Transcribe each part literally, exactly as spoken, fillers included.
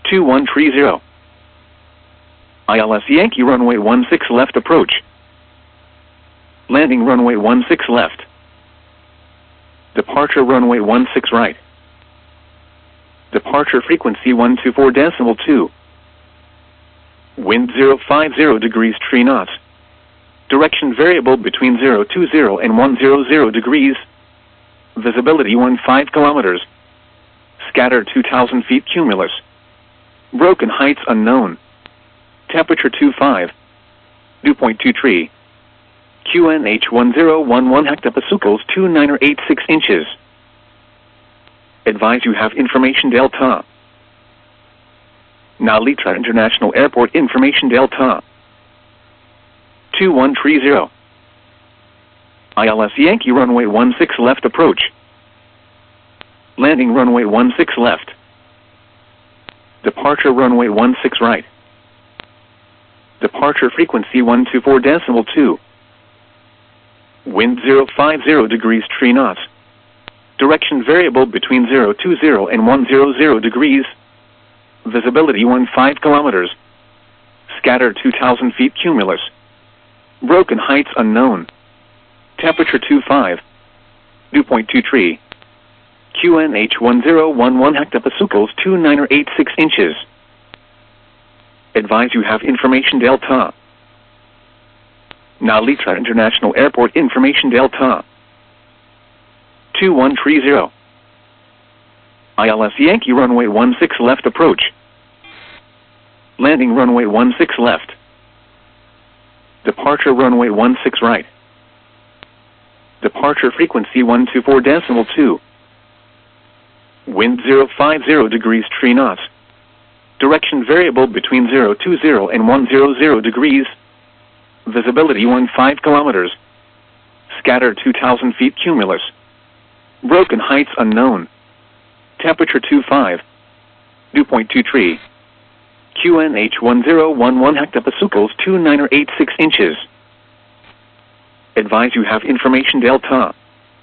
two one three zero. I L S Yankee runway one six left approach. Landing runway one six left. Departure runway one six right. Departure frequency one two four decimal two. Wind zero five zero degrees three knots. Direction variable between zero two zero and one hundred degrees. Visibility fifteen kilometers. Scattered two thousand feet cumulus. Broken heights unknown. Temperature twenty-five. Dew point two three. Q N H one zero one one hectopascals two nine eight six inches. Advise you have information Delta. Narita International Airport information Delta. two one three zero. I L S Yankee runway one six left approach. Landing runway one six left. Departure runway one six right. Departure frequency one two four decimal two. Wind zero five zero degrees three knots. Direction variable between zero two zero and one hundred degrees. Visibility fifteen kilometers. Scattered two thousand feet cumulus. Broken heights unknown. Temperature twenty-five. Dew point two three. Q N H one zero one one hectopascals two nine eight six inches. Advise you have information Delta. Narita International Airport information Delta. two one three zero. I L S Yankee runway one six left approach. Landing runway one six left. Departure runway one six right. Departure frequency one two four decimal two. Wind zero five zero degrees three knots. Direction variable between zero two zero and one hundred degrees. Visibility fifteen kilometers. Scattered two thousand feet cumulus. Broken heights unknown. Temperature twenty-five. Dew point two three. Q N H one zero one one hectopascals two nine eight six inches. Advise you have information Delta.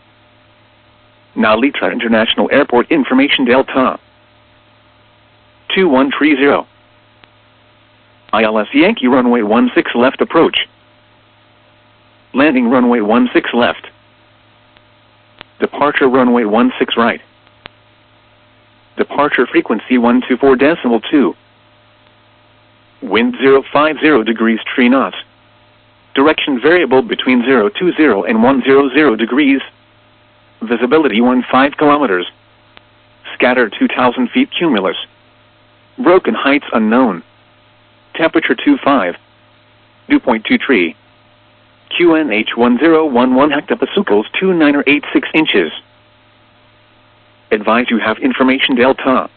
Narita International Airport information Delta. two one three zero. I L S Yankee runway one six left approach. Landing runway one six left. Departure runway one six right. Departure frequency one two four decimal two. Wind zero five zero degrees three knots. Direction variable between zero two zero and one hundred degrees. Visibility fifteen kilometers. Scattered two thousand feet cumulus. Broken heights unknown. Temperature twenty-five. Dew point two three. Q N H one zero one one hectopascals two nine eight six inches. Advise you have information Delta.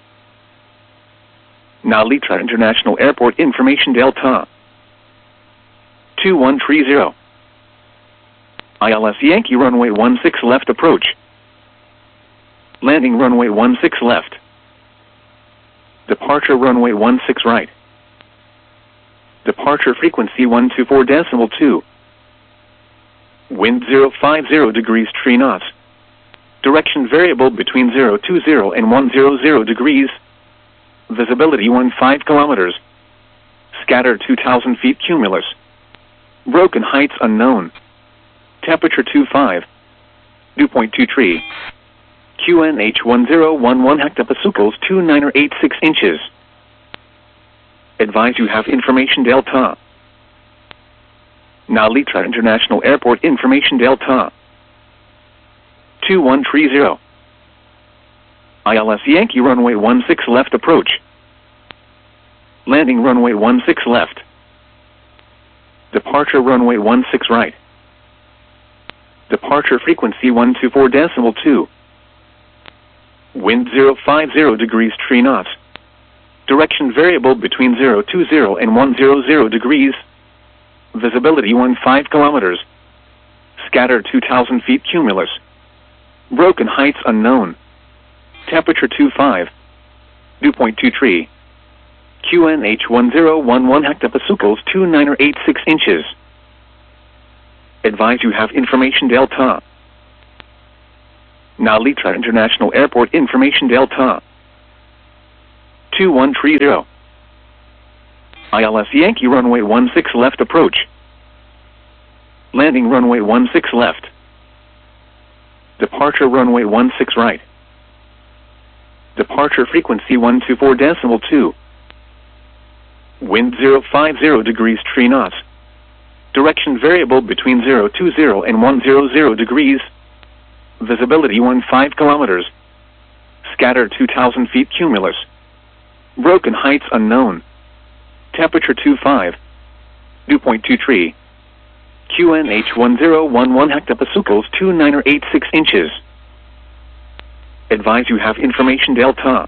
Narita International Airport information Delta. two one three zero. I L S Yankee runway one six left approach. Landing runway one six left. Departure runway one six right. Departure frequency one two four decimal two. Wind zero five zero degrees three knots. Direction variable between zero two zero and one hundred degrees. Visibility fifteen kilometers. Scattered two thousand feet cumulus. Broken heights unknown. Temperature twenty-five. Dew point two three. Q N H one zero one one hectopascals two nine eight six inches. Advise you have information Delta. Narita International Airport information Delta. two one three zero. I L S Yankee runway one six left approach. Landing runway one six left. Departure runway one six right. Departure frequency one two four decimal two. Wind zero five zero degrees three knots. Direction variable between zero two zero and one hundred degrees. Visibility fifteen kilometers. Scattered two thousand feet cumulus. Broken heights unknown. Temperature twenty-five. Dew point two three. Q N H one zero one one hectopascals two nine eight six inches. Advise you have information Delta. Narita International Airport information Delta. two one three zero. I L S Yankee runway one six left approach. Landing runway one six left. Departure runway one six right. Departure frequency one two four decimal two. Wind zero five zero degrees three knots. Direction variable between zero two zero and one hundred degrees. Visibility fifteen kilometers. Scattered two thousand feet cumulus. Broken heights unknown. Temperature twenty-five. Dew point two three. Q N H one zero one one hectopascals two nine or eight six inches. Advise you have information Delta.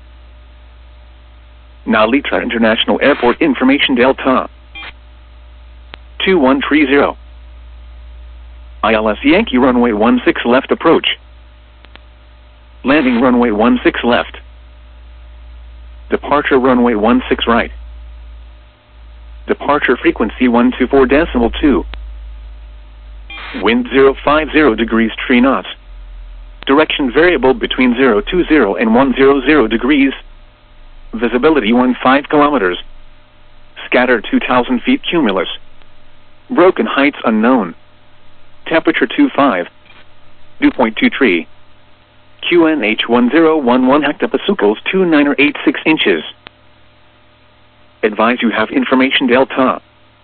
Narita International Airport information Delta. two one three zero. I L S Yankee runway one six left approach. Landing runway one six left. Departure runway one six right. Departure frequency one two four decimal two. Wind zero five zero degrees three knots. Direction variable between zero two zero and one hundred degrees. Visibility fifteen kilometers. Scattered two thousand feet cumulus. Broken heights unknown. Temperature twenty-five. Dew point two three. Q N H one zero one one hectopascals two nine or eight six inches. Advise you have information Delta.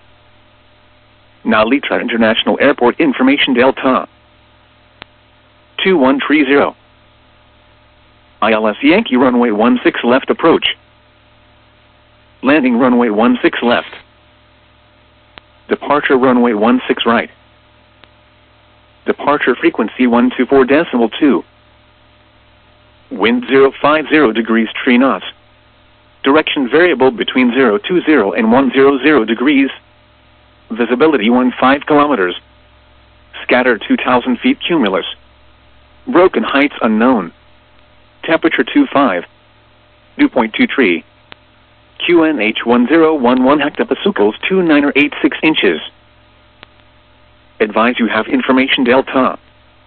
Narita International Airport information Delta. two one three zero. I L S Yankee runway one six left approach. Landing runway one six left. Departure runway one six right. Departure frequency one two four decimal two. Wind zero five zero degrees three knots. Direction variable between zero two zero and one hundred degrees. Visibility fifteen kilometers. Scattered two thousand feet cumulus. Broken heights unknown. Temperature twenty-five. Dew point two three. Q N H one zero one one hectopascals two nine or eight six inches. Advise you have information Delta.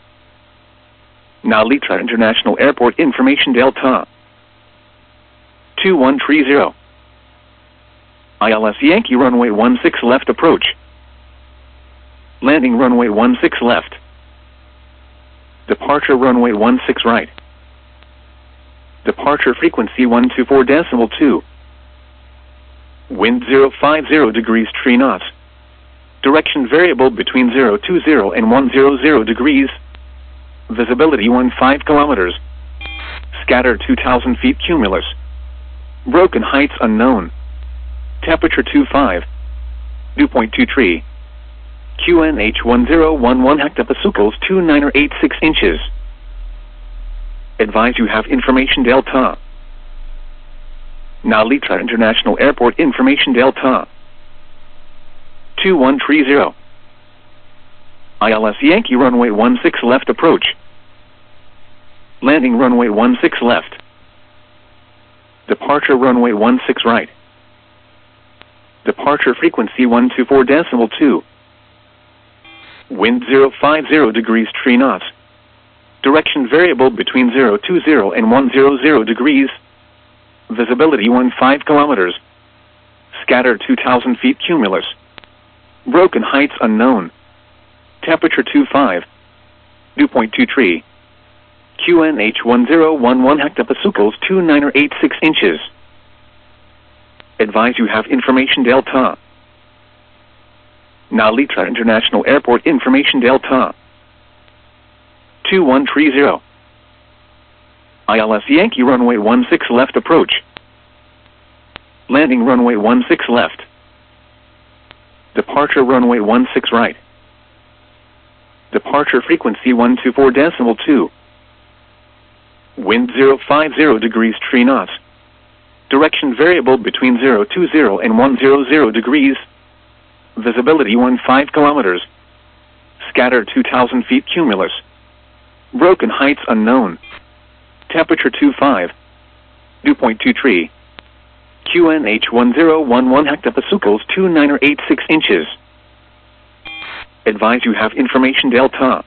Narita International Airport information Delta. two one three zero. I L S Yankee runway one six left approach. Landing runway one six left. Departure runway one six right. Departure frequency one two four decimal two. Wind zero five zero degrees three knots. Direction variable between zero two zero and one hundred degrees. Visibility fifteen kilometers. Scattered two thousand feet cumulus. Broken heights unknown. Temperature twenty-five. Dew point two three. Q N H one zero one one hectopascals two nine or eight six inches. Advise you have information Delta. Narita International Airport information Delta. two one three zero. I L S Yankee runway one six left approach. Landing runway one six left. Departure runway one six right. Departure frequency one two four decimal two. Wind zero five zero degrees three knots. Direction variable between zero two zero and one hundred degrees. Visibility fifteen kilometers. Scattered two thousand feet cumulus. Broken heights unknown. Temperature twenty-five. Dew point two three. Q N H one zero one one hectopascals two nine or eight six inches. Advise you have information Delta. Narita International Airport information Delta. two one three zero. I L S Yankee runway one six left approach. Landing runway one six left. Departure runway one six right. Departure frequency one two four decimal two. Wind zero five zero degrees three knots. Direction variable between zero two zero and one hundred degrees. Visibility fifteen kilometers. Scattered two thousand feet cumulus. Broken heights unknown. Temperature twenty-five. Dew point two three. Q N H one zero one one hectopascals two nine or eight six inches. Advise you have information Delta.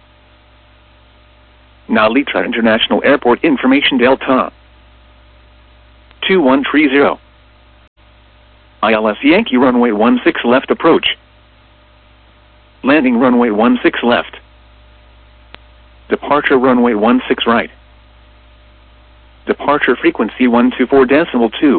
Narita International Airport information Delta. two one three zero. I L S Yankee runway one six left approach. Landing runway one six left. Departure runway one six right. Departure frequency one two four decimal two.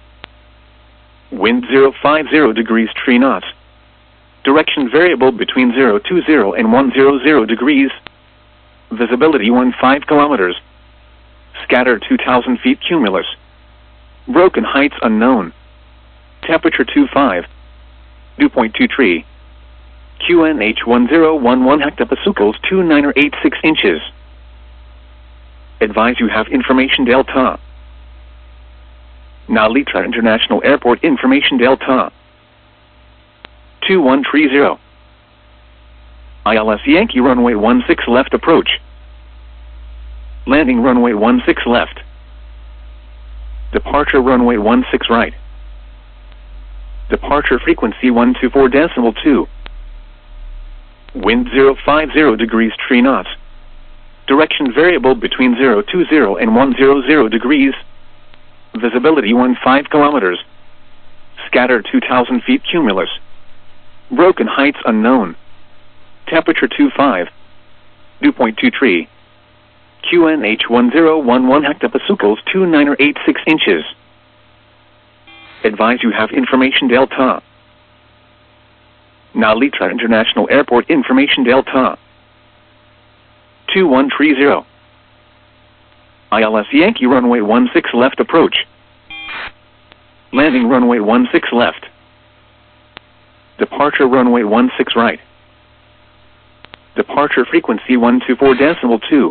Wind zero five zero degrees three knots. Direction variable between zero two zero and one hundred degrees. Visibility fifteen kilometers. Scatter two thousand feet cumulus. Broken heights unknown. Temperature twenty-five. Dew point two three. Q N H one zero one one hectopascals two nine eight six inches. Advise you have information delta. Narita International Airport information delta. two one three zero. I L S Yankee runway one six left approach. Landing runway one six left. Departure runway one six right. Departure frequency one two four decimal two. Wind zero five zero degrees three knots. Direction variable between zero two zero and one hundred degrees. Visibility fifteen kilometers. Scatter two thousand feet cumulus. Broken heights unknown. Temperature twenty-five. Dew point two three. Q N H one zero one one hectopascals two nine eight six inches. Advise you have information delta. Narita International Airport information delta. two one three zero. I L S Yankee runway one six left approach. Landing runway one six left. Departure runway one six right. Departure frequency one two four decimal two.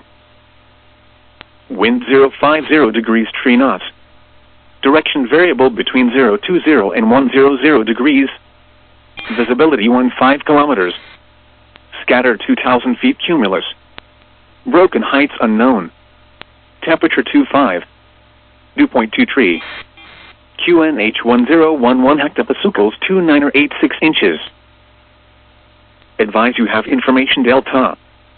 Wind zero five zero degrees three knots. Direction variable between zero two zero and one hundred degrees. Visibility fifteen kilometers. Scatter two thousand feet cumulus. Broken heights unknown. Temperature twenty-five. Dew point two three. Q N H one zero one one hectopascals two nine eight six inches. Advise you have information delta.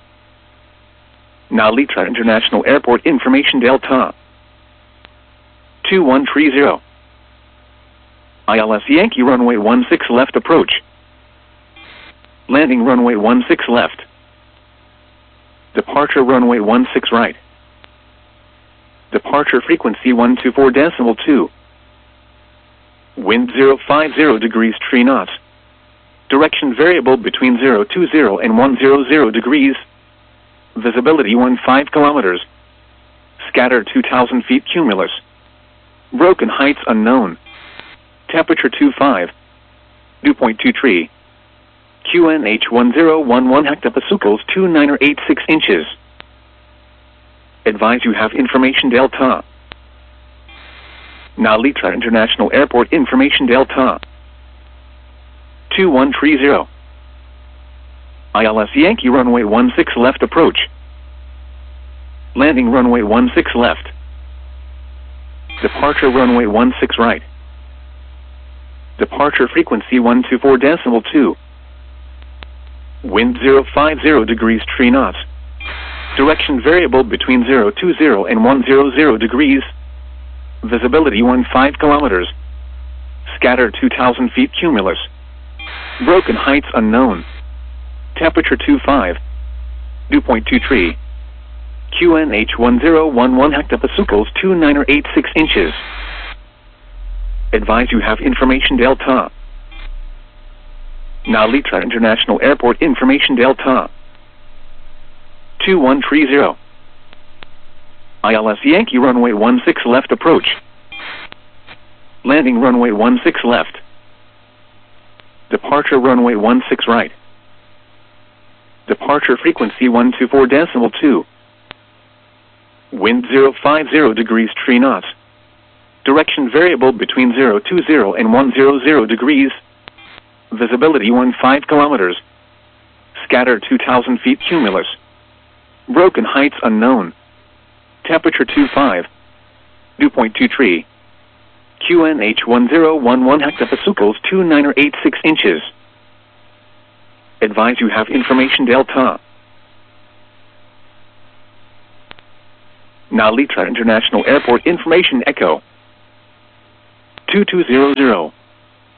Narita International Airport information delta. two one three zero. I L S Yankee runway one six left approach. Landing runway one six left. Departure runway one six right. Departure frequency one two four decimal two. Wind zero five zero degrees three knots. Direction variable between zero two zero and one hundred degrees. Visibility fifteen kilometers. Scatter two thousand feet cumulus. Broken heights unknown. Temperature twenty-five. Dew point two three. Q N H one zero one one hectopascals two nine eight six inches. Advise you have information delta. Narita International Airport information delta. two one three zero. I L S Yankee runway one six left approach. Landing runway one six left. Departure runway one six right. Departure frequency one two four decimal two. Wind zero five zero degrees three knots. Direction variable between zero two zero and one hundred degrees. Visibility fifteen kilometers. Scatter two thousand feet cumulus. Broken heights unknown. Temperature twenty-five. Dew point two three. Q N H one zero one one hectopascals two nine eight six inches. Advise you have information delta. Narita International Airport information delta. two one three zero. I L S Yankee runway one six left approach. Landing runway one six left. Departure runway one six right. Departure frequency one two four decimal two. Wind zero five zero degrees three knots. Direction variable between zero two zero and one hundred degrees. Visibility fifteen kilometers. Scatter two thousand feet cumulus. Broken heights unknown. Temperature twenty-five. Dew point two three. Q N H one zero one one hectopascals two nine eight six inches. Advise you have information delta. Narita International Airport information echo. two two zero zero.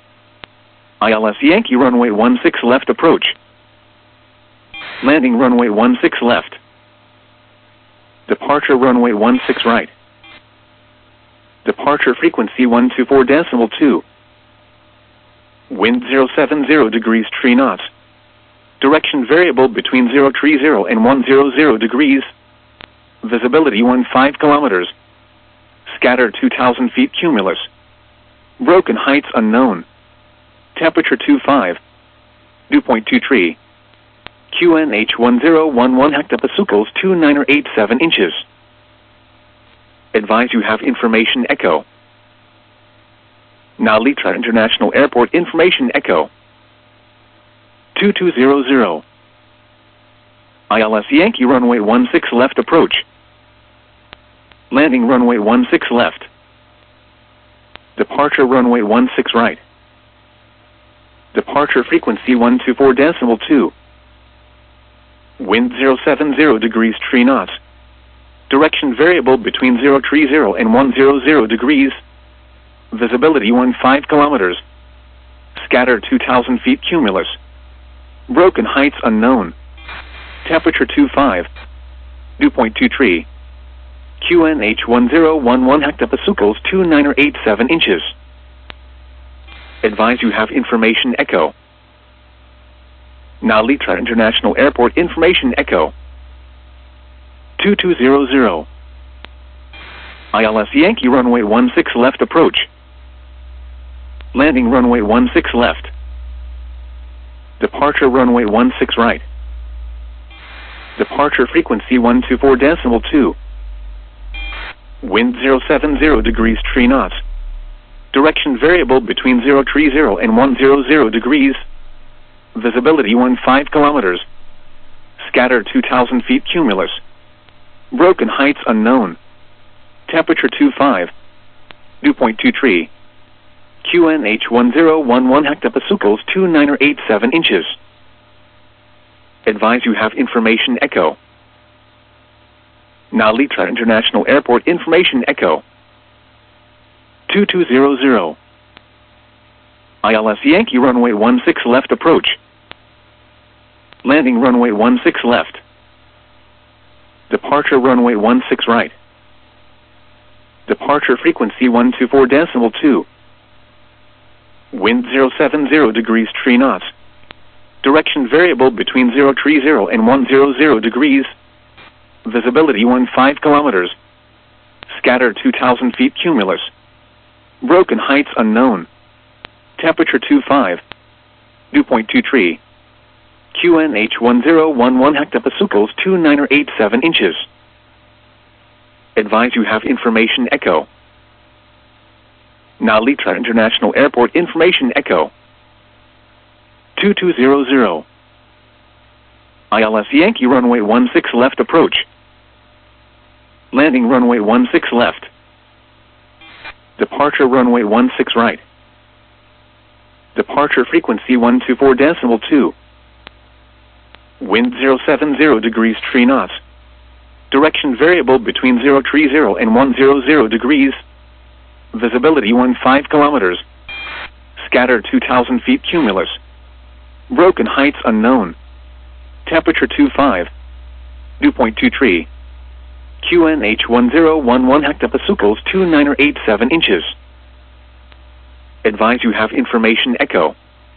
I L S Yankee runway one six left approach. Landing runway one six left. Departure runway one six right. Departure frequency one two four decimal two. Wind zero seven zero degrees three knots. Direction variable between zero three zero and one hundred degrees. Visibility fifteen kilometers. Scatter two thousand feet cumulus. Broken heights unknown. Temperature twenty-five. Dew point two three. Q N H one zero one one hectopascals two nine eight seven inches. Advise you have information echo. Nalitra International Airport information echo. two two zero zero. I L S Yankee runway one six left approach. Landing runway one six left. Departure runway one six right. Departure frequency one two four decimal two. Wind zero seven zero degrees three knots. Direction variable between zero three zero and one hundred degrees. Visibility fifteen kilometers. Scatter two thousand feet cumulus. Broken heights unknown. Temperature twenty-five. Dew point two three. Q N H one zero one one hectopascals two nine eight seven inches. Advise you have information echo. Nalitra International Airport information echo. two two zero zero. I L S Yankee runway one six left approach. Landing runway one six left. Departure runway one six right. Departure frequency one two four decimal two. Wind zero seven zero degrees three knots. Direction variable between zero three zero and one hundred degrees. Visibility fifteen kilometers. Scatter two thousand feet cumulus. Broken heights unknown. Temperature twenty-five. Dew point two three. Q N H one zero one one hectopascals two nine eight seven inches. Advise you have information echo. Nalitra International Airport information echo. two two zero zero. I L S Yankee runway one six left approach. Landing runway one six left. Departure runway one six right. Departure frequency one two four decimal two. Wind zero seven zero degrees three knots. Direction variable between zero three zero and one hundred degrees. Visibility fifteen kilometers. Scatter two thousand feet cumulus. Broken heights unknown. Temperature twenty-five. Dew point two three. Q N H one zero one one hectopascals two nine eight seven inches. Advise you have information echo. Nalitra International Airport information echo. two two zero zero. I L S Yankee runway one six left approach. Landing runway one six left. Departure runway one six right. Departure frequency one two four decimal two. Wind zero seven zero degrees three knots. Direction variable between zero three zero and one hundred degrees. Visibility fifteen kilometers. Scatter two thousand feet cumulus. Broken heights unknown. Temperature twenty-five. Dew point two three. Q N H one zero one one hectopascals two nine eight seven inches. Advise you have information echo.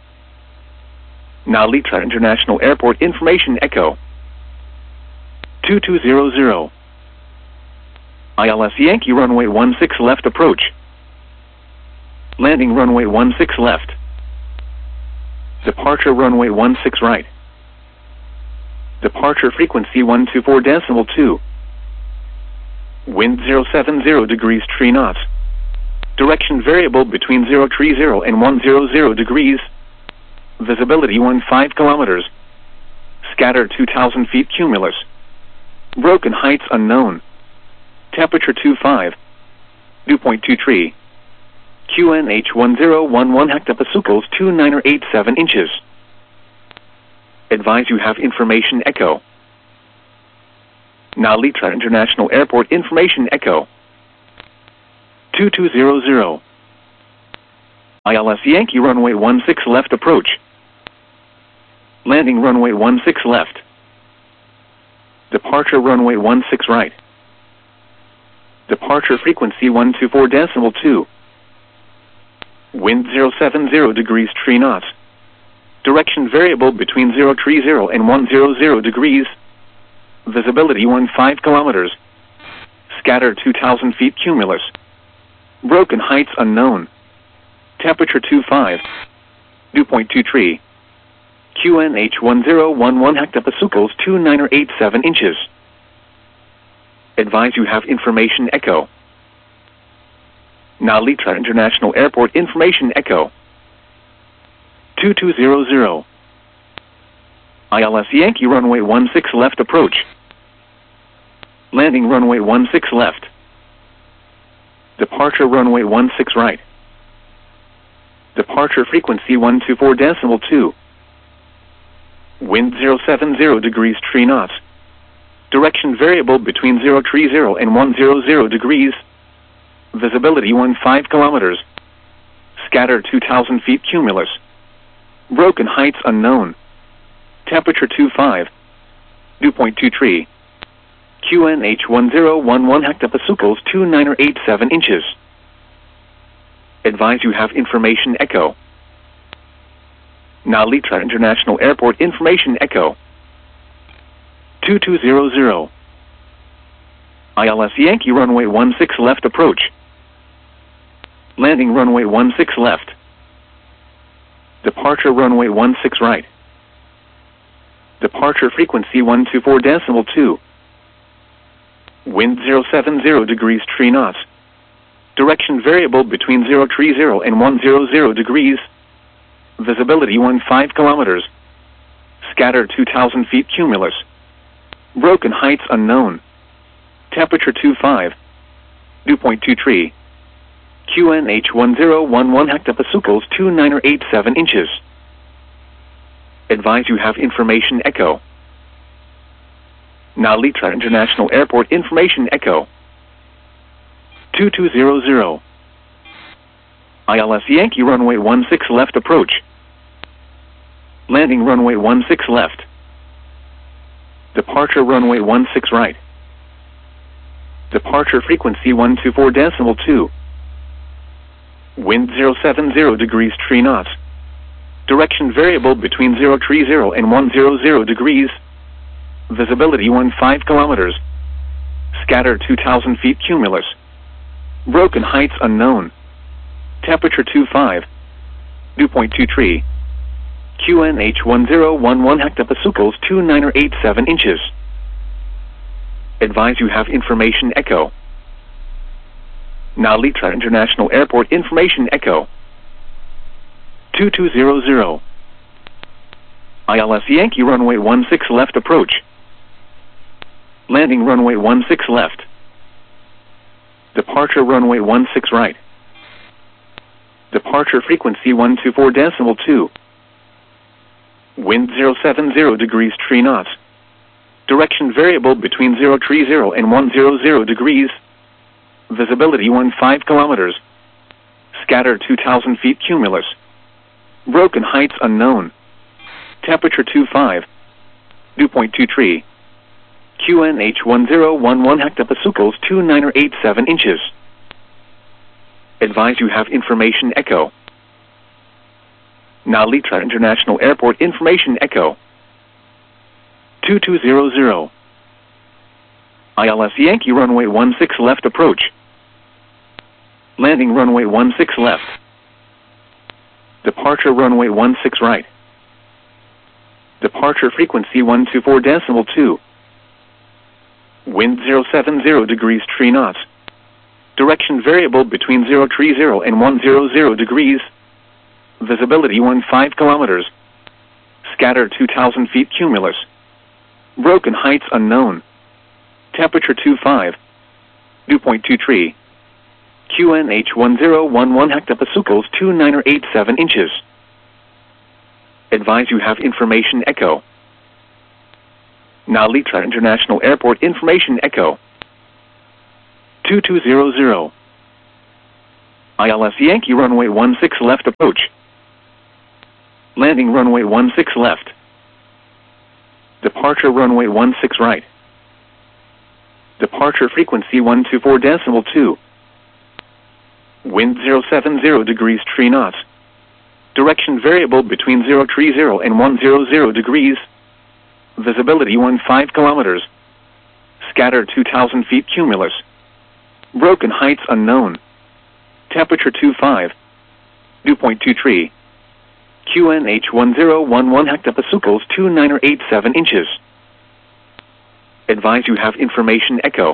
Nalitra International Airport information echo. two two zero zero. I L S Yankee runway one six left approach. Landing runway one six left. Departure runway one six right. Departure frequency one two four decimal two. Wind zero seven zero degrees three knots. Direction variable between zero three zero and one hundred degrees. Visibility fifteen kilometers. Scatter two thousand feet cumulus. Broken heights unknown. Temperature twenty-five. Dew point two three. Q N H one zero one one hectopascals two nine eight seven inches. Advise you have information echo. Nalitra International Airport information echo. two two zero zero. I L S Yankee runway one six left approach. Landing runway one six left. Departure runway one six right. Departure frequency one two four decimal two. Wind zero seven zero degrees three knots. Direction variable between zero three zero and one hundred degrees. Visibility fifteen kilometers. Scatter two thousand feet cumulus. Broken heights unknown. Temperature twenty-five. Dew point two three. Q N H one zero one one hectopascals two nine eight seven inches. Advise you have information echo. Narita International Airport information echo. two two zero zero. I L S Yankee runway one six left approach. Landing runway one six left. Departure runway one six right. Departure frequency one two four decimal two. Wind zero seven zero degrees three knots. Direction variable between zero three zero and one hundred degrees. Visibility fifteen kilometers. Scatter two thousand feet cumulus. Broken heights unknown. Temperature twenty-five. Dew point two three. Q N H one zero one one hectopascals two nine eight seven inches. Advise you have information echo. Narita International Airport information echo. two two zero zero. I L S Yankee runway one six left approach. Landing runway one six left. Departure runway one six right. Departure frequency one two four decimal two. Wind zero seven zero degrees three knots. Direction variable between zero three zero and one hundred degrees. Visibility fifteen kilometers. Scatter two thousand feet cumulus. Broken heights unknown. Temperature twenty-five. Dew point two three. Q N H one zero one one hectopascals two nine eight seven inches. Advise you have information echo. Narita International Airport information echo. two two zero zero. I L S Yankee runway one six left approach. Landing runway one six left. Departure runway one six right. Departure frequency one two four decimal two. Wind zero seven zero degrees three knots. Direction variable between zero three zero and one hundred degrees. Visibility fifteen kilometers. Scatter two thousand feet cumulus. Broken heights unknown. Temperature twenty-five. Dew point two three. Q N H one zero one one hectopascals two nine eight seven inches. Advise you have information echo. Narita International Airport information echo. two two zero zero. I L S Yankee runway one six left approach. Landing runway one six left. Departure runway one six right. Departure frequency one two four decimal two. Wind zero seven zero degrees three knots. Direction variable between zero three zero and one hundred degrees. Visibility fifteen kilometers. Scatter two thousand feet cumulus. Broken heights unknown. Temperature twenty-five. Dew point two three. Q N H one zero one one hectopascals two nine eight seven inches. Advise you have information echo. Narita International Airport information echo. two two zero zero. I L S Yankee runway one six left approach. Landing runway one six left. Departure runway one six right. Departure frequency one two four decimal two. Wind zero seven zero degrees three knots. Direction variable between zero three zero and one hundred degrees. Visibility fifteen kilometers. Scatter two thousand feet cumulus. Broken heights unknown. Temperature twenty-five. Dew point two three. Q N H one zero one one hectopascals two nine eight seven inches. Advise you have information echo. Narita International Airport information echo. two two zero zero. I L S Yankee runway one six left approach. Landing runway one six left. Departure runway one six right. Departure frequency one two four decimal two. Wind zero seven zero degrees three knots. Direction variable between zero three zero and one hundred degrees. Visibility fifteen kilometers. Scatter two thousand feet cumulus. Broken heights unknown. Temperature twenty-five. Dew point two three. Q N H one zero one one hectopascals two nine eight seven inches. Advise you have information echo.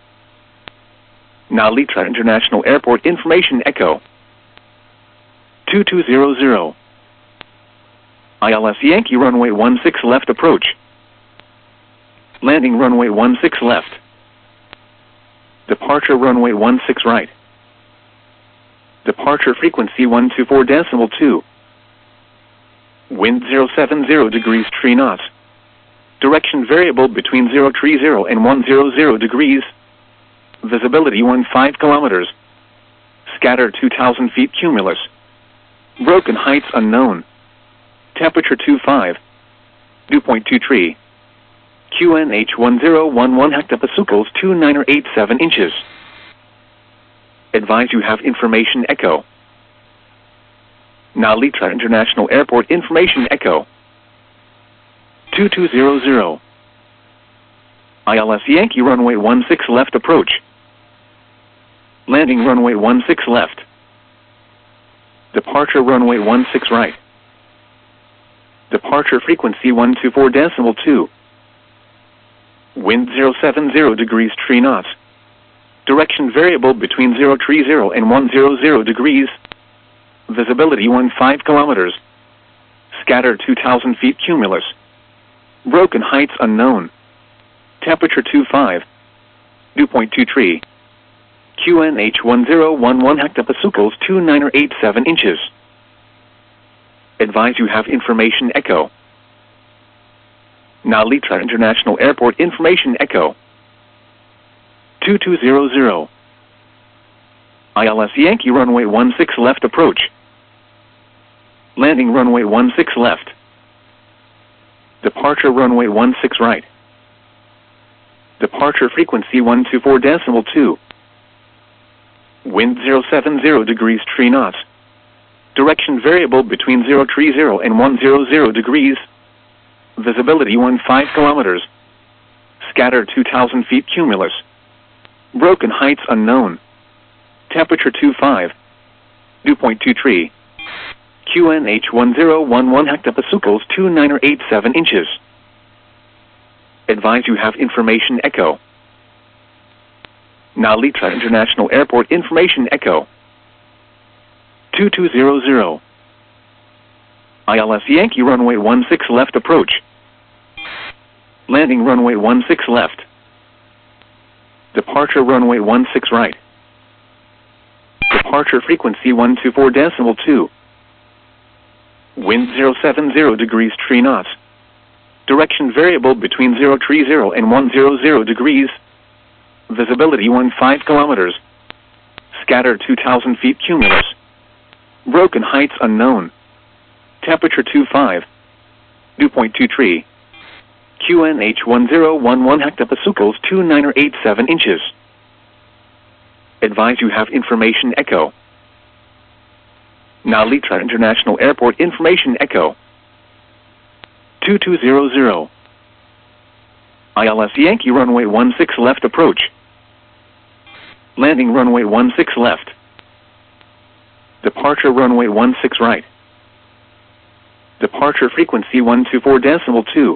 Nalitra International Airport information echo. two two zero zero. I L S Yankee runway one six left approach. Landing runway one six left. Departure runway one six right. Departure frequency one two four decimal two. Wind zero seven zero degrees three knots. Direction variable between zero three zero and one hundred degrees. Visibility fifteen kilometers. Scatter two thousand feet cumulus. Broken heights unknown. Temperature twenty-five. Dew point two three. Q N H one zero one one hectopascals two nine eight seven inches. Advise you have information echo. Nalitra International Airport information echo. two two zero zero. I L S Yankee runway one six left approach. Landing runway one six left. Departure runway one six right. Departure frequency one two four decimal two. Wind zero seven zero degrees three knots. Direction variable between zero three zero and one hundred degrees. Visibility fifteen kilometers. Scatter two thousand feet cumulus. Broken heights unknown. Temperature twenty-five. Dew point two three. Q N H one zero one one hectopascals two nine eight seven inches. Advise you have information echo. Nalitra International Airport information echo. two two zero zero. I L S Yankee runway one six left approach. Landing runway one six left. Departure runway one six right. Departure frequency one two four decimal two. Wind zero seven zero degrees three knots. Direction variable between zero three zero and one hundred degrees. Visibility fifteen kilometers. Scatter two thousand feet cumulus. Broken heights unknown. Temperature twenty-five. Dew point two three. Q N H one zero one one hectopascals two nine eight seven inches. Advise you have information echo. Nalitra International Airport information echo. two two zero zero. I L S Yankee runway one six left approach. Landing runway one six left. Departure runway one six right. Departure frequency one two four decimal two. Wind zero seven zero degrees three knots. Direction variable between zero three zero and one hundred degrees. Visibility fifteen kilometers. Scatter two thousand feet cumulus. Broken heights unknown. Temperature twenty-five. Dew point two three. Q N H one zero one one hectopascals two nine eight seven inches. Advise you have information echo. Nalitra International Airport information echo. two two zero zero. I L S Yankee runway one six left approach. Landing runway one six left. Departure runway one six right. Departure frequency one two four decimal two.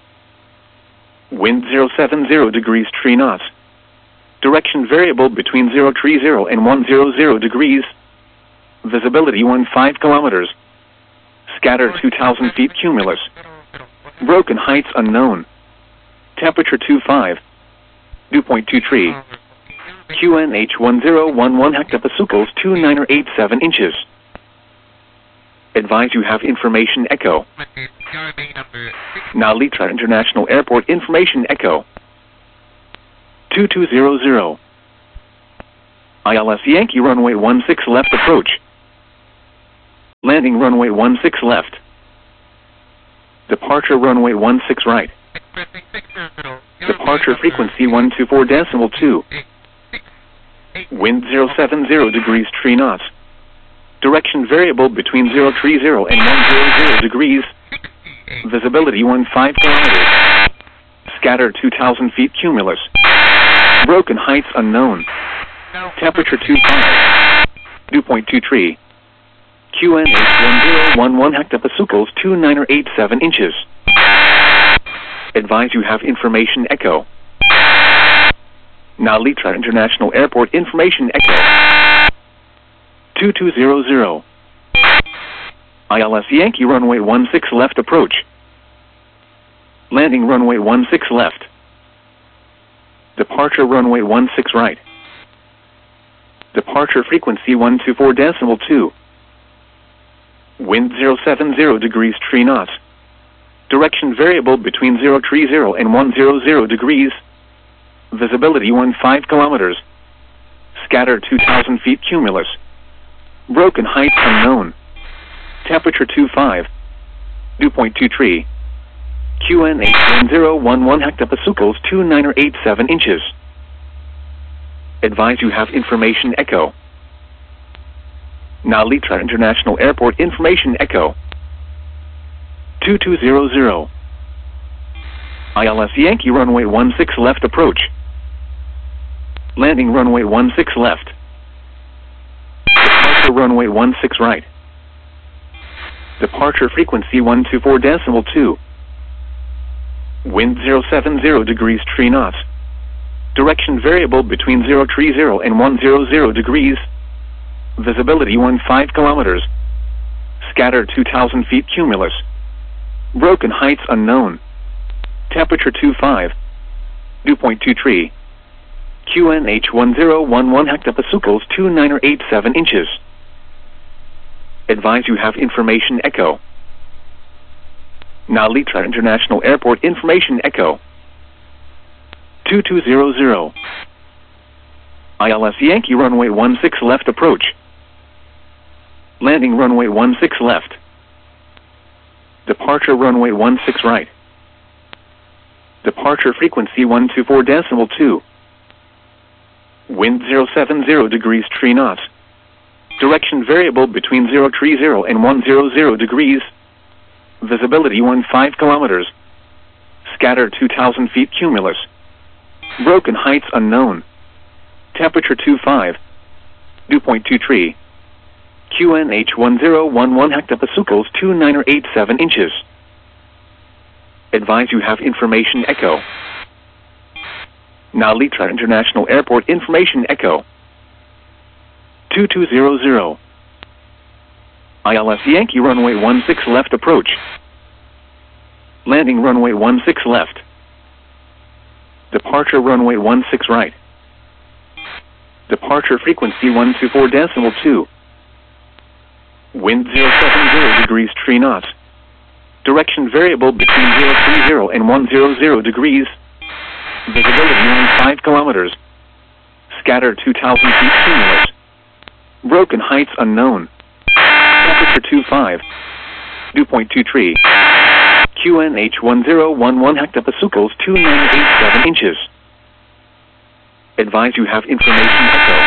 Wind zero seven zero degrees three knots. Direction variable between zero three zero and one hundred degrees. Visibility fifteen kilometers. Scatter two thousand feet cumulus. Broken heights unknown. Temperature twenty-five. Dew point two three. Q N H one zero one one hectopascals two nine eight seven inches. Advise you have information echo. Nalitra International Airport information echo. two two zero zero. I L S Yankee runway one six left approach. Landing runway one six left. Departure runway one six right. Departure frequency one two four decimal two. Wind zero seven zero degrees three knots. Direction variable between zero three zero and one hundred degrees. Visibility one five kilometers. Scatter two thousand feet cumulus. Broken heights unknown. Temperature two five. Dew point two three. Q N H one zero one one hectopascals two nine or eight seven inches. Advise you have information echo. Now Litra International Airport information echo. two two zero zero. I L S Yankee runway one six left approach. Landing runway one six left. Departure runway one six right. Departure frequency one two four decimal two. Wind zero seven zero degrees three knots. Direction variable between zero three zero and one hundred degrees. Visibility one five kilometers. Scatter two thousand feet cumulus. Broken heights unknown. Temperature two five. Dew point two three. Q N H one zero one one hectopascals two nine or eight seven inches. Advise you have information echo. Now Litra International Airport information echo. two two zero zero. I L S Yankee runway one six left approach. Landing runway one six left. Departure runway one six right. Departure frequency one two four decimal two. Wind zero seven zero degrees three knots. Direction variable between zero three zero and one hundred degrees. Visibility one five kilometers. Scatter two thousand feet cumulus. Broken heights unknown. Temperature two five. Dew point two three. Q N H one zero one one hectopascals two nine or eight seven inches. Advise you have information echo. Now Litra International Airport information echo. two two zero zero. I L S Yankee runway one six left approach. Landing runway one six left. Departure runway one six right. Departure frequency one two four decimal two. Wind zero seven zero degrees three knots. Direction variable between zero three zero and one hundred degrees. Visibility one five kilometers. Scatter two thousand feet cumulus. Broken heights unknown. Temperature two five. Dew point two three. Q N H one zero one one hectopascals two nine or eight seven inches. Advise you have information echo. Now Litra International Airport information echo. two two zero zero. I L S Yankee runway one six left approach. Landing runway one six left. Departure runway one six right. Departure frequency one two four decimal two. Wind zero seven zero degrees three knots. Direction variable between zero three zero and one hundred degrees. Visibility one five kilometers. Scatter two thousand feet cumulus. Broken heights unknown. Temperature two five. Dew point two three. Q N H one zero one one hectopascals two nine eight seven inches. Advise you have information echo.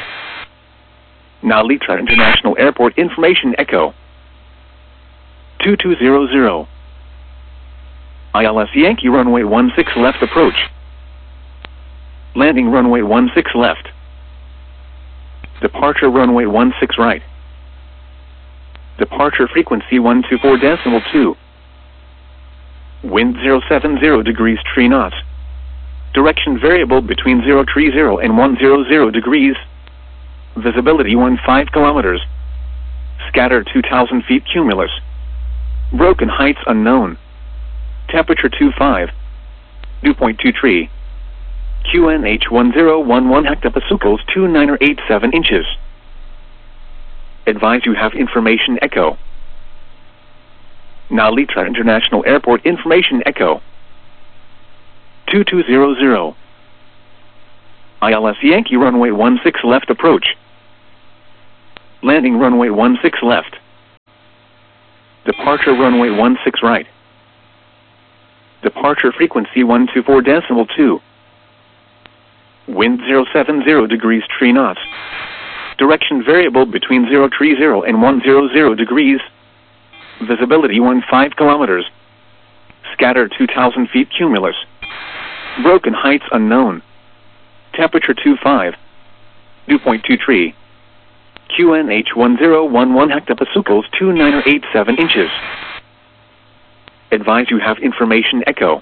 Now Litra International Airport information echo. two two zero zero. I L S Yankee runway one six left approach. Landing runway one six left. Departure runway one six right. Departure frequency one two four decimal two. Wind zero seven zero degrees three knots. Direction variable between zero three zero and one hundred degrees. Visibility one five kilometers. Scatter two thousand feet cumulus. Broken heights unknown. Temperature two five. Dew point two three. Q N H one zero one one hectopascals two nine or eight seven inches. Advise you have information echo. Now Litra International Airport information echo. two two zero zero. I L S Yankee runway one six left approach. Landing runway one six left. Departure runway one six right. Departure frequency one two four decimal two. Wind zero seven zero degrees three knots. Direction variable between zero three zero and one hundred degrees. Visibility fifteen kilometers. Scatter two thousand feet cumulus. Broken heights unknown. Temperature twenty-five. Dew point two three. Q N H one zero one one hectopascals two nine eight seven inches. Advise you have information echo.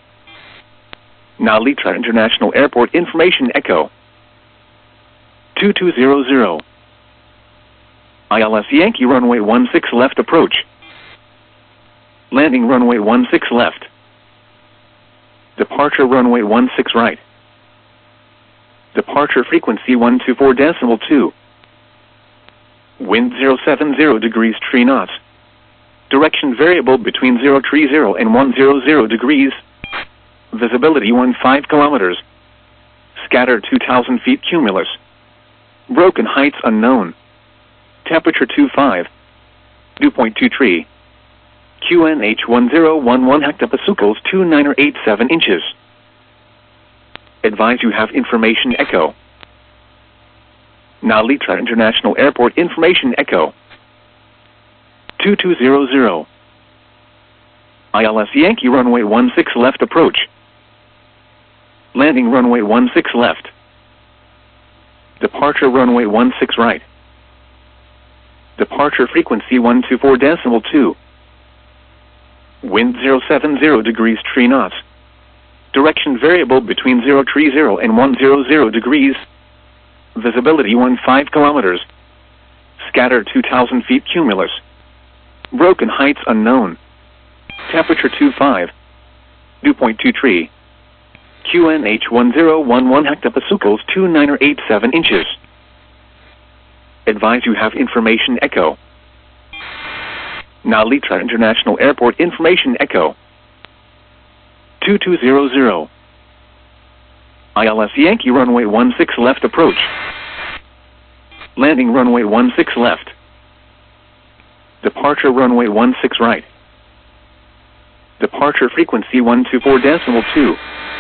Narita International Airport information echo. two two zero zero. I L S Yankee runway one six left approach. Landing runway one six left. Departure runway one six right. Departure frequency one two four decimal two. Wind zero seven zero degrees three knots. Direction variable between zero three zero and one hundred degrees. Visibility fifteen kilometers. Scatter two thousand feet cumulus. Broken heights unknown. Temperature twenty-five. Dew point two three. Q N H one zero one one hectopascals two nine eight seven inches. Advise you have information echo. Narita International Airport information echo. two two zero zero. I L S Yankee runway one six left approach. Landing runway one six left. Departure runway one six right. Departure frequency one two four decimal two. Wind zero seven zero degrees three knots. Direction variable between zero three zero and one hundred degrees. Visibility fifteen kilometers. Scatter two thousand feet cumulus. Broken heights unknown. Temperature twenty-five. Dew point two three. Q N H one zero one one hectopascals two nine eight seven inches. Advise you have information echo. Narita International Airport information echo. two two zero zero. I L S Yankee runway one six left approach. Landing runway one six left. Departure runway one six right. Departure frequency one two four decimal two.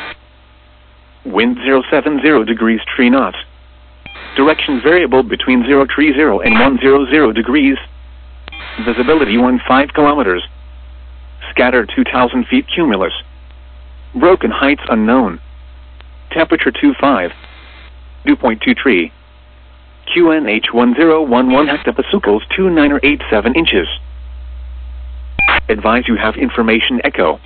Wind zero seven zero degrees three knots. Direction variable between zero three zero and one hundred degrees. Visibility fifteen kilometers. Scatter two thousand feet cumulus. Broken heights unknown. Temperature twenty-five. Dew point two three. Q N H one zero one one hectopascals two nine eight seven inches. Advise you have information echo.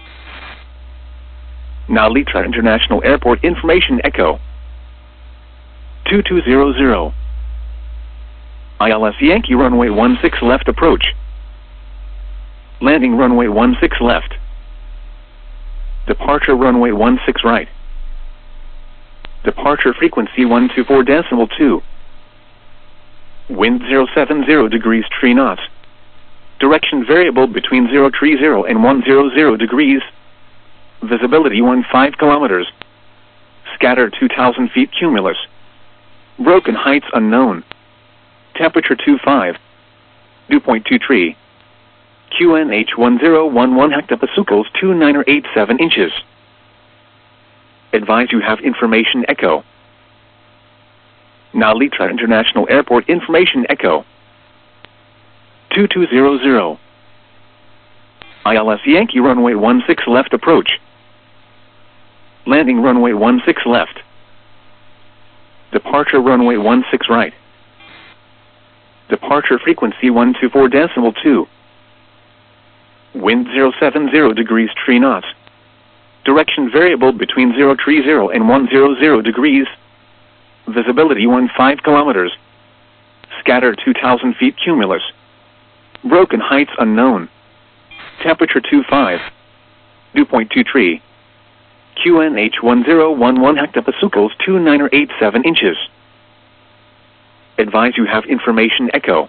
Narita International Airport information echo. two two zero zero. I L S Yankee runway one six left approach. Landing runway one six left. Departure runway one six right. Departure frequency one two four decimal two. Wind zero seven zero degrees three knots. Direction variable between zero three zero and one hundred degrees. Visibility fifteen kilometers. Scatter two thousand feet cumulus. Broken heights unknown. Temperature twenty-five. Dew point two three. Q N H one zero one one hectopascals two nine eight seven inches. Advise you have information echo. Narita International Airport information echo. two two zero zero. I L S Yankee runway one six left approach. Landing runway one six left. Departure runway one six right. Departure frequency one two four decimal two. Wind zero seven zero degrees three knots. Direction variable between zero three zero and one hundred degrees. Visibility fifteen kilometers. Scatter two thousand feet cumulus. Broken heights unknown. Temperature twenty-five. Dew point two three. Q N H one zero one one hectopascals two nine eight seven inches. Advise you have information echo.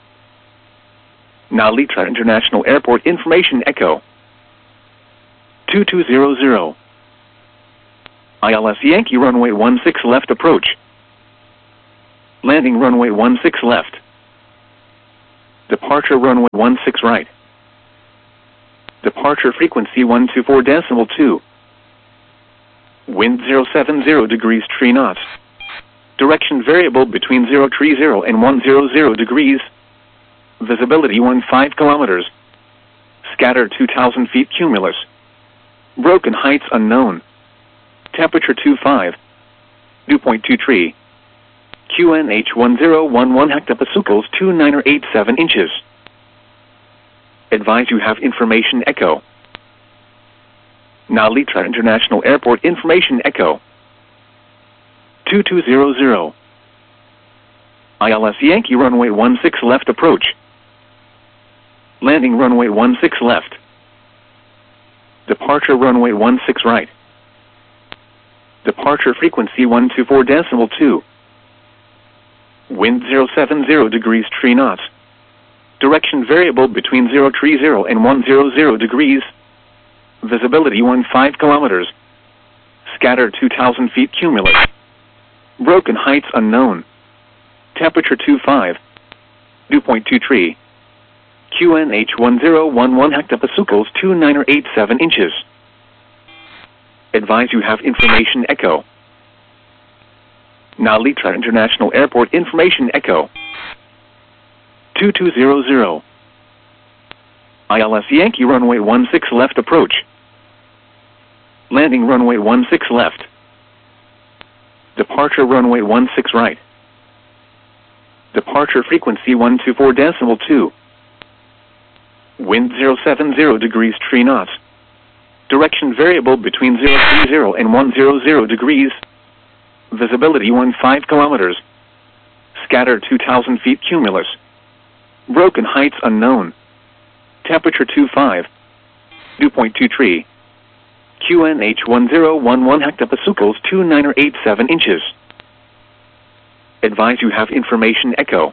Narita International Airport information echo. two two zero zero. I L S Yankee runway one six left approach. Landing runway one six left. Departure runway one six right. Departure frequency one two four decimal two. Wind zero seven zero degrees three knots. Direction variable between zero three zero and one hundred degrees. Visibility fifteen kilometers. Scattered two thousand feet cumulus. Broken heights unknown. Temperature twenty-five. Dew point two three. Q N H one zero one one hectopascals two nine eight seven inches. Advise you have information echo. Narita International Airport information echo. two two zero zero. I L S Yankee runway one six left approach. Landing runway one six left. Departure runway one six right. Departure frequency one two four decimal two. Wind zero seven zero degrees three knots. Direction variable between zero three zero and one hundred degrees. Visibility fifteen kilometers. Scattered two thousand feet cumulus. Broken heights unknown. Temperature twenty-five. Dew point two three. Q N H one zero one one hectopascals two nine eight seven inches. Advise you have information echo. Narita International Airport information echo. two two zero zero. I L S Yankee runway one six left approach. Landing runway one six left. Departure runway one six right. Departure frequency one two four decimal two. Wind zero seven zero degrees three knots. Direction variable between zero three zero and one hundred degrees. Visibility fifteen kilometers. Scattered two thousand feet cumulus. Broken heights unknown. Temperature twenty-five. Dew point two three. Q N H one zero one one hectopascals two nine eight seven inches. Advise you have information echo.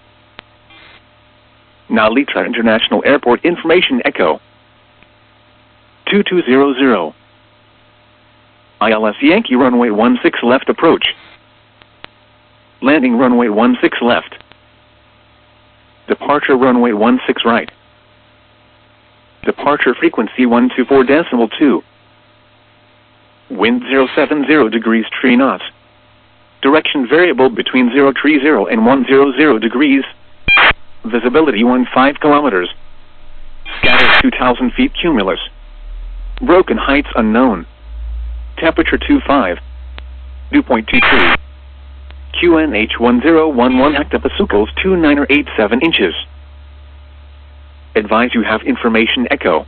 Narita International Airport information echo. two two zero zero. I L S Yankee runway one six left approach. Landing runway one six left. Departure runway one six right. Departure frequency one two four decimal two. Wind zero seven zero degrees three knots. Direction variable between zero three zero and one hundred degrees. Visibility fifteen kilometers. Scattered two thousand feet cumulus. Broken heights unknown. Temperature twenty-five. Dew point two three. Q N H one zero one one hectopascals two nine eight seven inches. Advise you have information echo.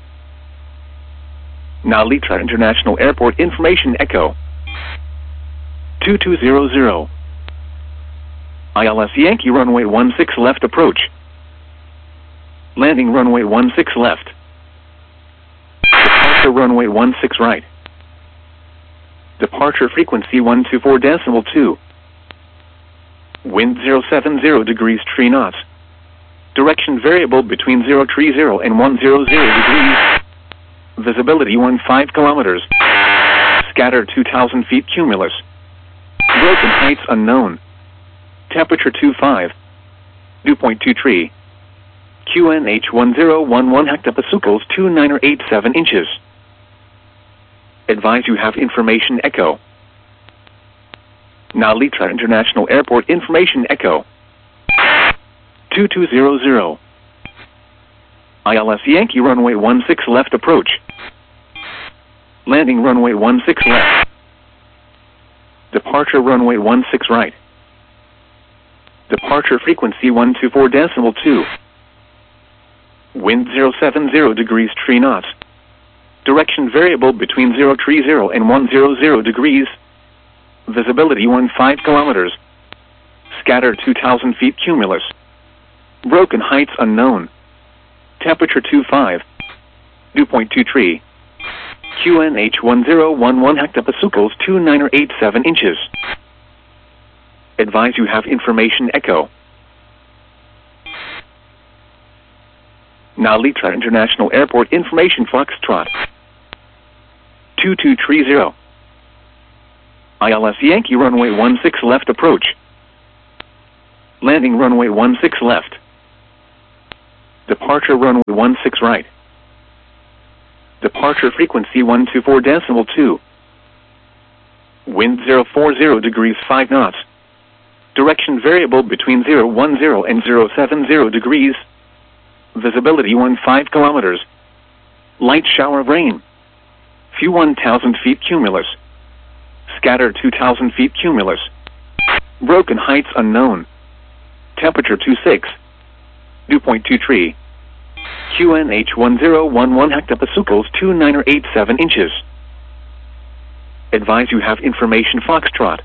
Narita International Airport information echo. two two zero zero. I L S Yankee runway one six left approach. Landing runway one six left. Departure runway one six right. Departure frequency one two four decimal two. Wind zero seven zero degrees three knots. Direction variable between zero three zero and one hundred degrees. Visibility fifteen kilometers. Scattered two thousand feet cumulus. Broken heights unknown. Temperature twenty-five. Dew point two three. Q N H one zero one one hectopascals two nine eight seven inches. Advise you have information echo. Narita International Airport information echo. two two zero zero. I L S Yankee runway one six left approach. Landing runway one six left. Departure runway one six right. Departure frequency one two four decimal two. Wind zero seven zero degrees three knots. Direction variable between zero three zero and one hundred degrees. Visibility fifteen kilometers. Scattered two thousand feet cumulus. Broken heights unknown. Temperature twenty-five. Dew point two three. Q N H one zero one one hectopascals two nine eight seven inches. Advise you have information echo. Narita International Airport information Foxtrot. two two three zero. I L S Yankee runway one six left approach. Landing runway one six left. Departure runway one six right. Departure frequency one two four decimal two. Wind zero four zero degrees five knots. Direction variable between zero one zero and zero seven zero degrees. Visibility one five kilometers. Light shower of rain. Few one thousand feet cumulus. Scatter two thousand feet cumulus. Broken heights unknown. Temperature two six. Dew point two three. Q N H one zero one one hectopascals two nine or eight seven inches. Advise you have information Foxtrot.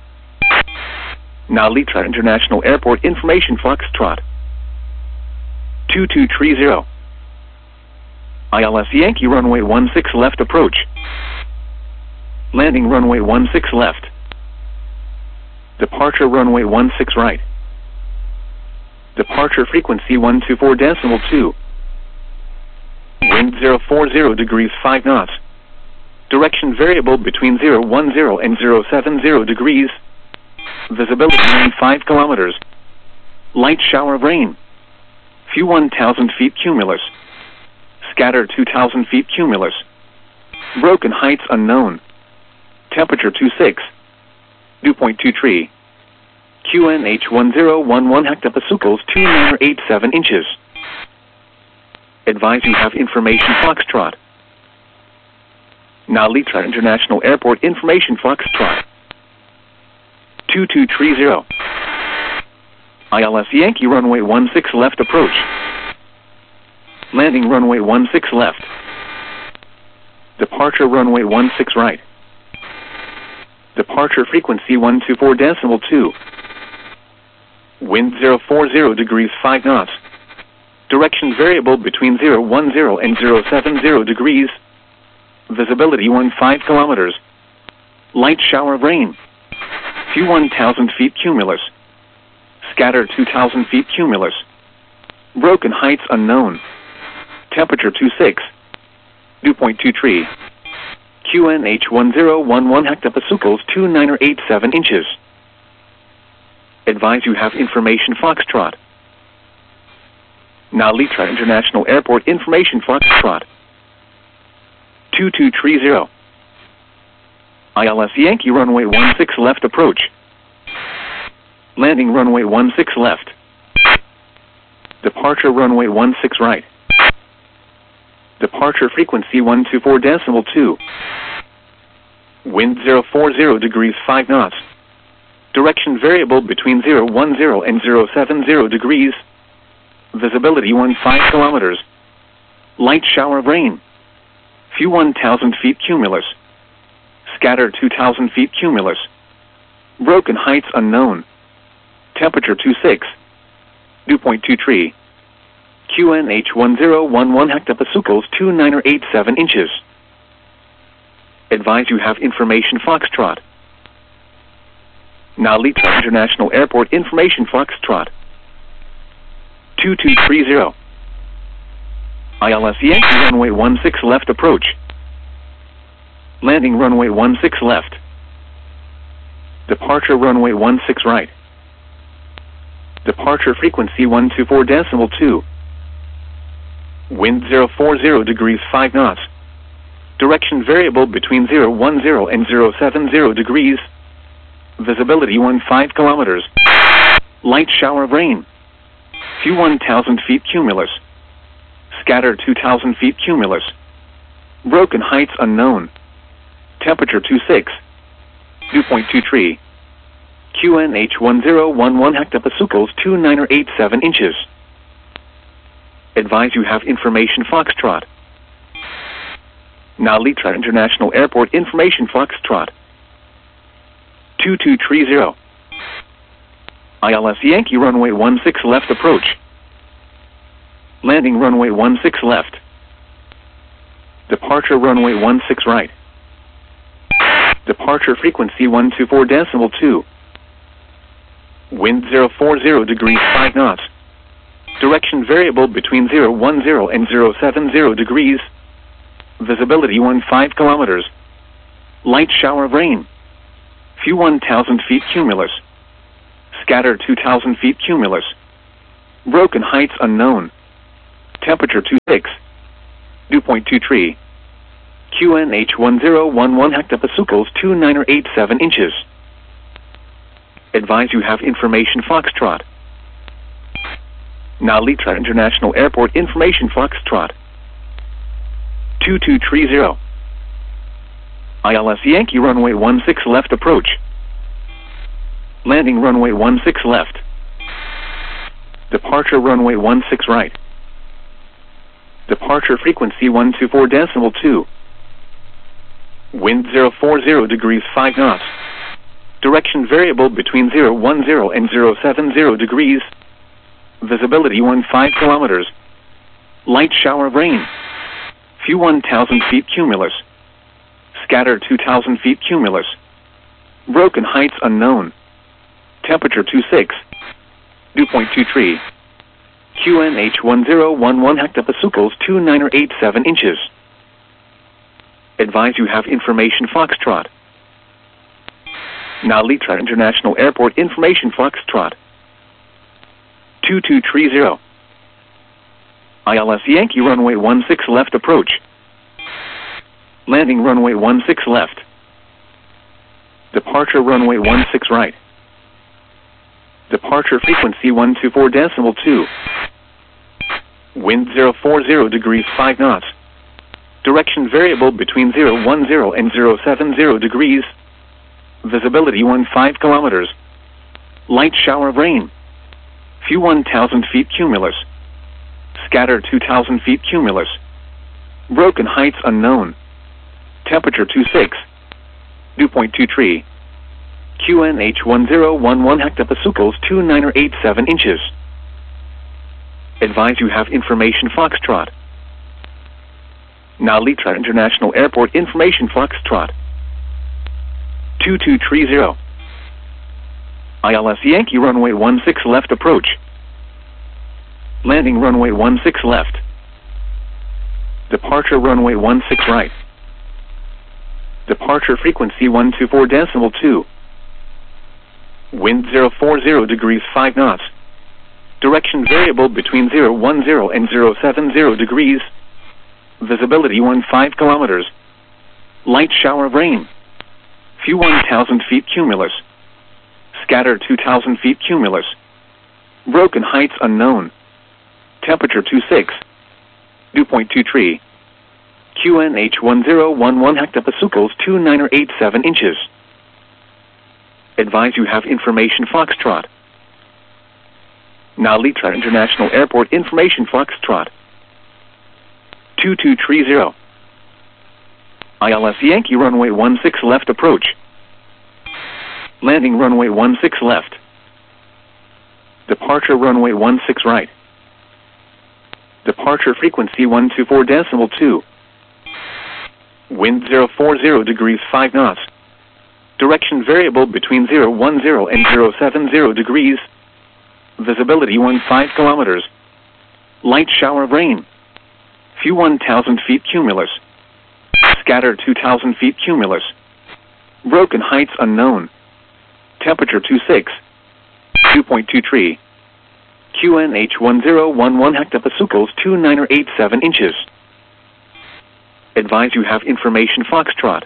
Nalitra International Airport information Foxtrot. two two three zero. I L S Yankee runway one six left approach. Landing runway one six left. Departure runway one six right. Departure frequency one two four decimal two. Wind zero four zero degrees five knots. Direction variable between zero one zero and zero seven zero degrees. Visibility five kilometers. Light shower of rain. Few one thousand feet cumulus. Scatter two thousand feet cumulus. Broken heights unknown. Temperature two six. Dew point two three. Q N H one zero one one hectopascals two nine or eight seven inches. Advise you have information Foxtrot. Nalitra International Airport information Foxtrot. two two three zero. I L S Yankee runway one six left approach. Landing runway one six left. Departure runway one six right. Departure frequency one two four decimal two. Wind zero four zero degrees five knots. Direction variable between zero one zero and zero seven zero degrees. Visibility one five kilometers. Light shower of rain. Few one thousand feet cumulus. Scatter two thousand feet cumulus. Broken heights unknown. Temperature two six. Dew point two three. Q N H one zero one one hectopascals two nine or eight seven inches. Advise you have information Foxtrot. Nalitra International Airport information Foxtrot. two two three zero. I L S Yankee runway one six left approach. Landing runway one six left. Departure runway one six right. Departure frequency one two four decimal two. Wind zero four zero degrees five knots. Direction variable between zero one zero and zero seven zero degrees. Visibility one five kilometers. Light shower of rain. Few one thousand feet cumulus. Scatter two thousand feet cumulus. Broken heights unknown. Temperature two six. Dew point two three. Q N H one zero one one hectopascals two nine or eight seven inches. Advise you have information Foxtrot. Nalitra International Airport information Foxtrot. two two three zero. I L S Yankee runway one six left approach. Landing runway one six left. Departure runway one six right. Departure frequency one two four decimal two. Wind zero four zero degrees five knots. Direction variable between zero one zero and zero seven zero degrees. Visibility one five kilometers. Light shower of rain. Few one thousand feet cumulus. Scatter two thousand feet cumulus. Broken heights unknown. Temperature two six. Dew point two three. Q N H one zero one one hectopascals two nine or eight seven inches. Advise you have information Foxtrot. Nalitra International Airport information Foxtrot. two two three zero. I L S Yankee runway one six left approach. Landing runway one six left. Departure runway one six right. Departure frequency one two four decimal two. Wind zero four zero degrees five knots. Direction variable between zero one zero and zero seven zero degrees. Visibility one five kilometers. Light shower of rain. Few one thousand feet cumulus. Scatter two thousand feet cumulus. Broken heights unknown. Temperature two six. Dew point two three. Q N H one zero one one hectopascals two nine or eight seven inches. Advise you have information Foxtrot. Nalitra International Airport information Foxtrot. two two three zero. I L S Yankee runway one six left approach. Landing runway one six left. Departure runway one six right. Departure frequency one two four decimal two. Wind zero four zero degrees five knots. Direction variable between zero one zero and zero seven zero degrees. Visibility one five kilometers. Light shower of rain. Few one thousand feet cumulus. Scatter two thousand feet cumulus. Broken heights unknown. Temperature two six. Dew point two three. Q N H one zero one one hectopascals two nine or eight seven inches. Advise you have information Foxtrot. Nalitra International Airport information Foxtrot. two two three zero. I L S Yankee runway one six left approach. Landing runway one six left. Departure runway one six right. Departure frequency one two four decimal two. Wind zero four zero degrees five knots. Direction variable between zero one zero and zero seven zero degrees. Visibility one five kilometers. Light shower of rain. Few one thousand feet cumulus. Scatter two thousand feet cumulus. Broken heights unknown. Temperature two six. Dew point two three. Q N H one zero one one hectopascals two nine or eight seven inches. Advise you have information Foxtrot. Nalitra International Airport information Foxtrot. two two three zero. I L S Yankee runway one six left approach. Landing runway one six left. Departure runway one six right. Departure frequency one two four decimal two. Wind zero four zero degrees five knots. Direction variable between zero one zero and zero seven zero degrees. Visibility one five kilometers. Light shower of rain. Few one thousand feet cumulus. Scatter two thousand feet cumulus. Broken heights unknown. Temperature two six. Dew point two three. Q N H one zero one one hectopascals two nine or eight seven inches. Advise you have information Foxtrot. Nalitra International Airport information Foxtrot. two two three zero. I L S Yankee runway one six left approach. Landing runway one six left. Departure runway one six right. Departure frequency one two four decimal two. Wind zero four zero degrees five knots. Direction variable between zero one zero and zero seven zero degrees. Visibility one five kilometers. Light shower of rain. Few one thousand feet cumulus. Scatter two thousand feet cumulus. Broken heights unknown. Temperature two six. Dew point two three. Q N H one zero one one hectopascals two nine or eight seven inches. Advise you have information Foxtrot.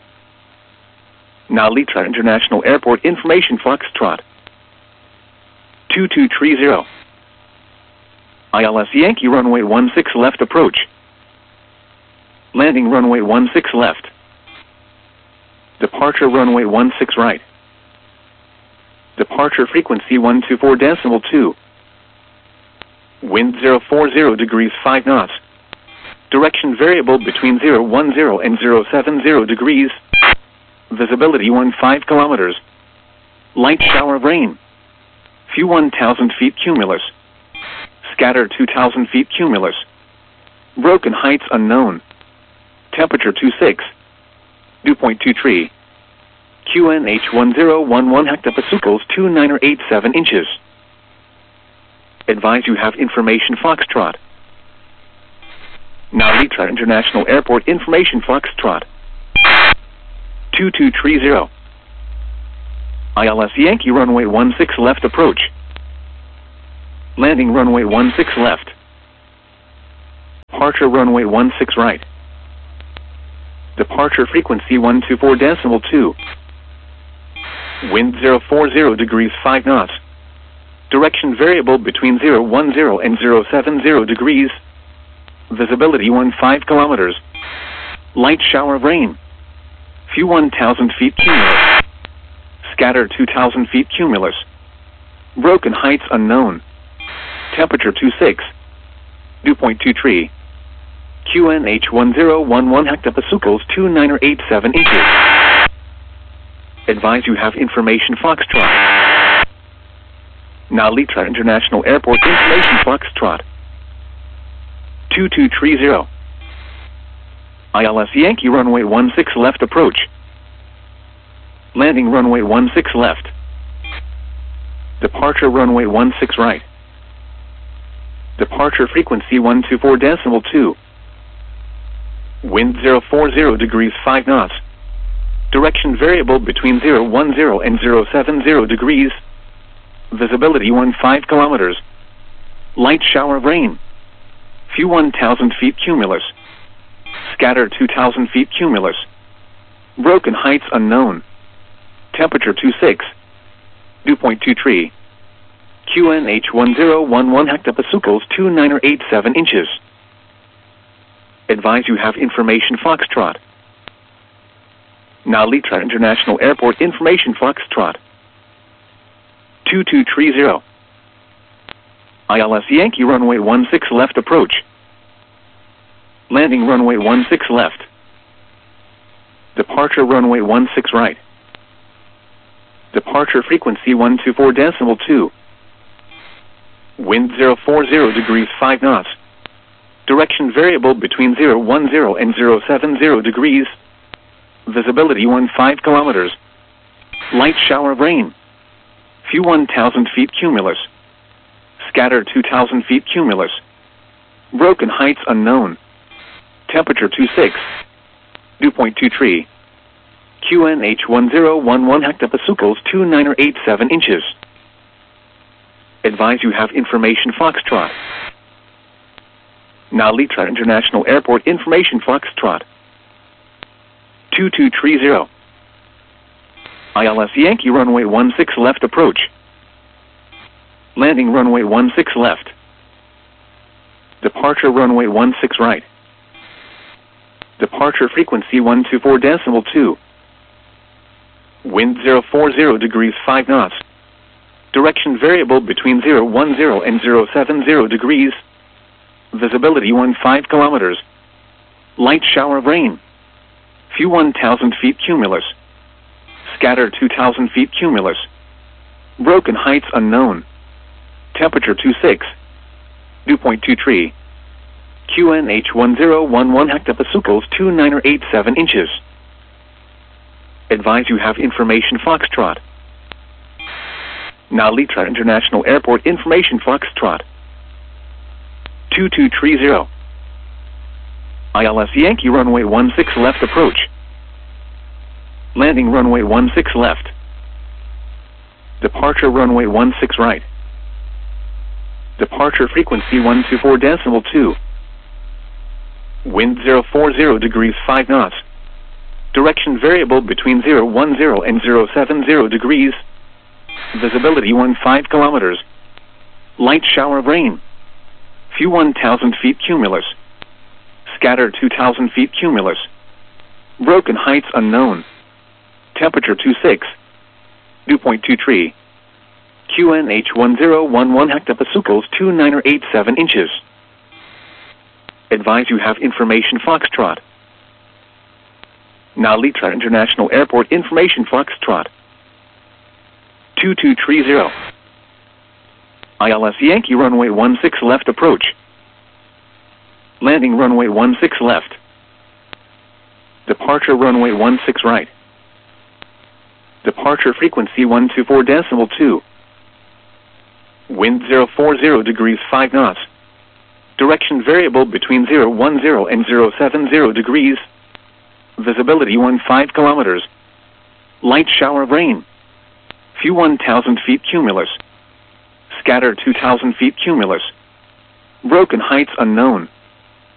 Nalitra International Airport information Foxtrot. two two three zero. I L S Yankee runway one six left approach. Landing runway one six left. Departure runway one six right. Departure frequency one two four decimal two. Wind zero four zero degrees five knots. Direction variable between zero one zero and zero seven zero degrees. Visibility one five kilometers. Light shower of rain. Few one thousand feet cumulus. Scatter two thousand feet cumulus. Broken heights unknown. Temperature two six. Dew point two three. Q N H one zero one one hectopascals two nine or eight seven inches. Advise you have information Foxtrot. Nalitra International Airport information Foxtrot. two two three zero. I L S Yankee runway one six left approach. Landing runway one six left. Departure runway one six right. Departure frequency one two four decimal two. Wind zero four zero degrees five knots. Direction variable between zero one zero and zero seven zero degrees. Visibility one five kilometers. Light shower of rain. Few one thousand feet cumulus. Scatter two thousand feet cumulus. Broken heights unknown. Temperature two six. Dew point two three. Q N H one zero one one hectopascals two nine eight seven inches. Advise you have information Foxtrot. Nalitra International Airport information Foxtrot. two two three zero. I L S Yankee runway one six left approach. Landing runway one six left. Departure runway one six right. Departure frequency one two four decimal two. Wind zero four zero degrees five knots. Direction variable between zero one zero and zero seven zero degrees. Visibility one five kilometers. Light shower of rain. Few one thousand feet cumulus. Scatter two thousand feet cumulus. Broken heights unknown. Temperature two six. Dew point two three. Q N H one zero one one hectopascals two nine eight seven inches. Advise you have information Foxtrot. Nalitra International Airport information Foxtrot. two two three zero. I L S Yankee runway one six left approach. Landing runway one six left. Departure runway one six right. Departure frequency one two four decimal two. Wind zero four zero degrees five knots. Direction variable between zero one zero and zero seven zero degrees. Visibility one five kilometers. Light shower of rain. Few one thousand feet cumulus. Scatter two thousand feet cumulus. Broken heights unknown. Temperature two six. Dew point two three. Q N H one zero one one hectopascals two nine eight seven inches. Advise you have information Foxtrot. Nalitra International Airport information Foxtrot. two two three zero. I L S Yankee runway one six left approach. Landing runway one six left. Departure runway one six right. Departure frequency one two four decimal two. Wind zero four zero degrees five knots. Direction variable between zero one zero and zero seven zero degrees. Visibility one five kilometers. Light shower of rain. Few one thousand feet cumulus. Scatter two thousand feet cumulus. Broken heights unknown. Temperature two six. Dew point two three. Q N H one zero one one hectopascals two nine eight seven inches. Advise you have information Foxtrot. Nalitra International Airport information Foxtrot. two two three zero. I L S Yankee runway one six left approach. Landing runway one six left. Departure runway one six right. Departure frequency one two four decimal two. Wind zero four zero degrees five knots. Direction variable between zero one zero and zero seven zero degrees. Visibility one five kilometers. Light shower of rain. Few one thousand feet cumulus. Scatter two thousand feet cumulus. Broken heights unknown. Temperature two six. Dew point two three. Q N H one zero one one hectopascals two nine eight seven inches. Advise you have information Foxtrot. Nalitra International Airport information Foxtrot. two two three zero. I L S Yankee runway one six left approach. Landing runway one six left. Departure runway one six right. Departure frequency one two four decimal two. Wind zero four zero degrees five knots. Direction variable between zero one zero and zero seven zero degrees. Visibility one five kilometers. Light shower of rain. Few one thousand feet cumulus. Scatter two thousand feet cumulus. Broken heights unknown.